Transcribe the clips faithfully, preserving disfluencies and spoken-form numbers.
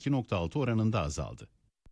iki nokta altı oranında azaldı.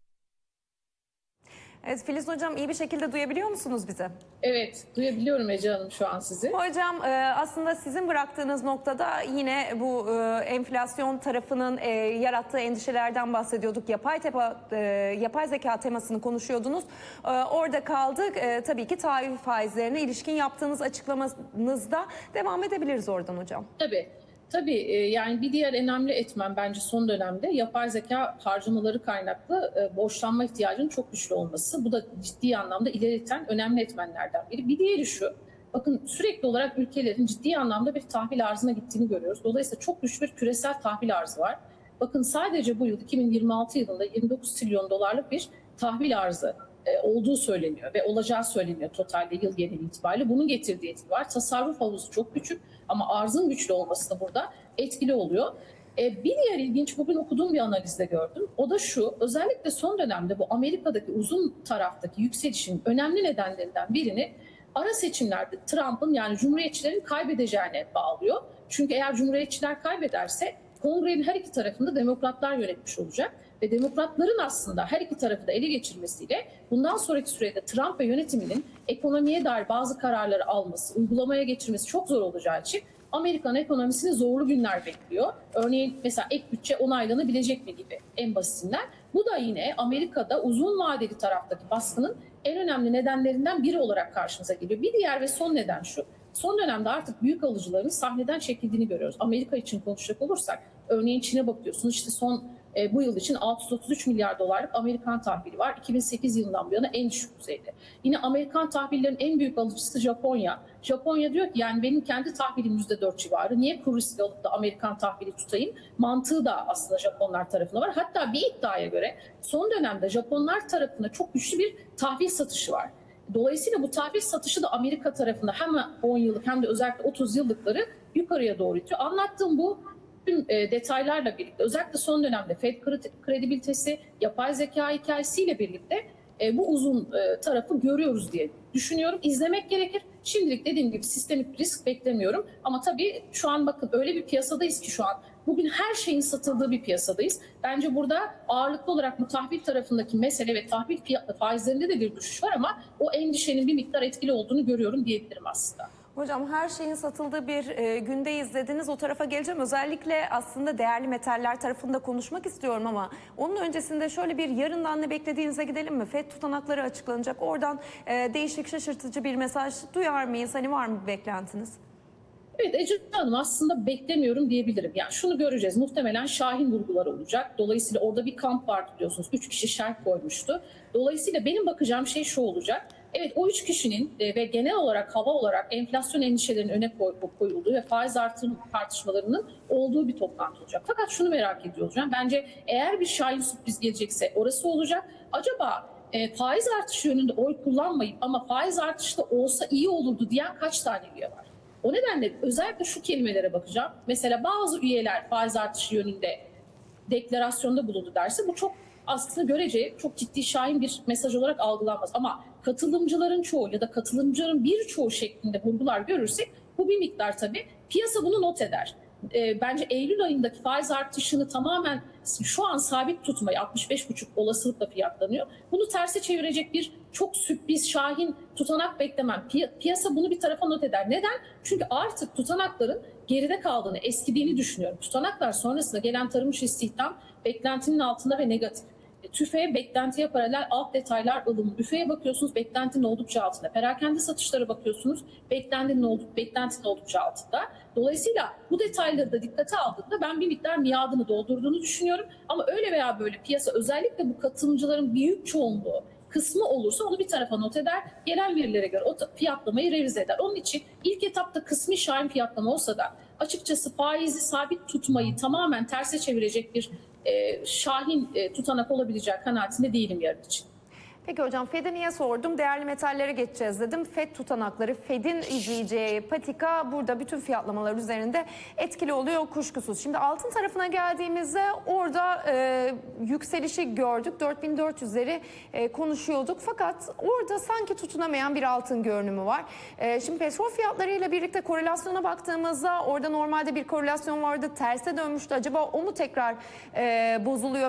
Evet, Filiz Hocam, iyi bir şekilde duyabiliyor musunuz bizi? Evet, duyabiliyorum Ece Hanım şu an sizi. Hocam, aslında sizin bıraktığınız noktada yine bu enflasyon tarafının yarattığı endişelerden bahsediyorduk. Yapay, tepa, yapay zeka temasını konuşuyordunuz. Orada kaldık. Tabii ki tahvil faizlerine ilişkin yaptığınız açıklamanızda devam edebiliriz oradan hocam. Tabii. Tabii yani bir diğer önemli etmen bence son dönemde yapay zeka harcamaları kaynaklı borçlanma ihtiyacının çok güçlü olması. Bu da ciddi anlamda ileriten önemli etmenlerden biri. Bir diğeri şu, bakın sürekli olarak ülkelerin ciddi anlamda bir tahvil arzına gittiğini görüyoruz. Dolayısıyla çok güçlü bir küresel tahvil arzı var. Bakın sadece bu yıl iki bin yirmi altı yılında yirmi dokuz trilyon dolarlık bir tahvil arzı olduğu söyleniyor ve olacağı söyleniyor totalde yıl geneli itibariyle. Bunun getirdiği etki var. Tasarruf havuzu çok küçük ama arzın güçlü olması da burada etkili oluyor. Bir diğer ilginç, bugün okuduğum bir analizde gördüm. O da şu, özellikle son dönemde bu Amerika'daki uzun taraftaki yükselişin önemli nedenlerinden birini ara seçimlerde Trump'ın, yani Cumhuriyetçilerin kaybedeceğine bağlıyor. Çünkü eğer Cumhuriyetçiler kaybederse Kongrenin her iki tarafında Demokratlar yönetmiş olacak. Ve Demokratların aslında her iki tarafı da ele geçirmesiyle bundan sonraki sürede Trump ve yönetiminin ekonomiye dair bazı kararları alması, uygulamaya geçirmesi çok zor olacağı için Amerikan ekonomisini zorlu günler bekliyor. Örneğin mesela ek bütçe onaylanabilecek mi gibi en basitinden. Bu da yine Amerika'da uzun vadeli taraftaki baskının en önemli nedenlerinden biri olarak karşımıza geliyor. Bir diğer ve son neden şu. Son dönemde artık büyük alıcıların sahneden çekildiğini görüyoruz. Amerika için konuşacak olursak, örneğin Çin'e bakıyorsunuz, işte son e, bu yıl için altı yüz otuz üç milyar dolarlık Amerikan tahvili var. iki bin sekiz yılından bu yana en düşük düzeyde. Yine Amerikan tahvillerinin en büyük alıcısı Japonya. Japonya diyor ki yani benim kendi tahvilim yüzde dört civarı. Niye kur riski alıp da Amerikan tahvili tutayım? Mantığı da aslında Japonlar tarafında var. Hatta bir iddiaya göre son dönemde Japonlar tarafında çok güçlü bir tahvil satışı var. Dolayısıyla bu tahvil satışı da Amerika tarafında hem on yıllık hem de özellikle otuz yıllıkları yukarıya doğru itiyor. Anlattığım bu tüm e, detaylarla birlikte, özellikle son dönemde Fed kredibilitesi, yapay zeka hikayesiyle birlikte e, bu uzun e, tarafı görüyoruz diye düşünüyorum. İzlemek gerekir. Şimdilik dediğim gibi sistemik risk beklemiyorum. Ama tabii şu an bakın öyle bir piyasadayız ki şu an. Bugün her şeyin satıldığı bir piyasadayız. Bence burada ağırlıklı olarak bu tahvil tarafındaki mesele ve tahvil faizlerinde de bir düşüş var ama o endişenin bir miktar etkili olduğunu görüyorum diyebilirim aslında. Hocam, her şeyin satıldığı bir e, gündeyiz dediniz. O tarafa geleceğim. Özellikle aslında değerli metaller tarafında konuşmak istiyorum ama onun öncesinde şöyle bir yarından ne beklediğinize gidelim mi? Fed tutanakları açıklanacak. Oradan e, değişik, şaşırtıcı bir mesaj duyar mıyız? Hani var mı bir beklentiniz? Evet Ece Hanım, aslında beklemiyorum diyebilirim. Yani şunu göreceğiz. Muhtemelen Şahin vurguları olacak. Dolayısıyla orada bir kamp var biliyorsunuz. Üç kişi şerh koymuştu. Dolayısıyla benim bakacağım şey şu olacak. Evet, o üç kişinin ve genel olarak hava olarak enflasyon endişelerinin öne koyulduğu ve faiz artırım tartışmalarının olduğu bir toplantı olacak. Fakat şunu merak ediyor olacağım. Bence eğer bir Şahin sürpriz gelecekse orası olacak. Acaba e, faiz artışı yönünde oy kullanmayıp ama faiz artışı da olsa iyi olurdu diyen kaç tane üye var? O nedenle özellikle şu kelimelere bakacağım. Mesela bazı üyeler faiz artışı yönünde deklarasyonda bulundu derse bu çok aslında görece çok ciddi şahin bir mesaj olarak algılanmaz. Ama katılımcıların çoğu ya da katılımcıların birçoğu şeklinde vurgular görürsek bu bir miktar tabii piyasa bunu not eder. E, bence Eylül ayındaki faiz artışını tamamen şu an sabit tutmayı altmış beş buçuk olasılıkla fiyatlanıyor. Bunu terse çevirecek bir çok sürpriz şahin tutanak beklemem. Piy- piyasa bunu bir tarafa not eder. Neden? Çünkü artık tutanakların geride kaldığını, eskidiğini düşünüyorum. Tutanaklar sonrasında gelen tarım içi istihdam beklentinin altında ve negatif. TÜFE'ye beklentiye paralel alt detaylar ılımlı. Üfe'ye bakıyorsunuz, beklentinin oldukça altında. Perakende satışlara bakıyorsunuz, beklentinin, olduk, beklentinin oldukça altında. Dolayısıyla bu detayları da dikkate aldığında ben bir miktar miadını doldurduğunu düşünüyorum. Ama öyle veya böyle piyasa özellikle bu katılımcıların büyük çoğunluğu kısmı olursa onu bir tarafa not eder. Gelen verilere göre o fiyatlamayı revize eder. Onun için ilk etapta kısmi şahin fiyatlama olsa da açıkçası faizi sabit tutmayı tamamen terse çevirecek bir e, şahin e, tutanak olabilecek kanaatinde değilim yarın için. Peki hocam, Fed'e niye sordum? Değerli metallere geçeceğiz dedim. Fed tutanakları, Fed'in izleyeceği patika burada bütün fiyatlamalar üzerinde etkili oluyor kuşkusuz. Şimdi altın tarafına geldiğimizde orada e, yükselişi gördük. dört bin dört yüzleri e, konuşuyorduk. Fakat orada sanki tutunamayan bir altın görünümü var. E, şimdi petrol fiyatlarıyla birlikte korelasyona baktığımızda orada normalde bir korelasyon vardı. Terse dönmüştü. Acaba o mu tekrar e, bozuluyor?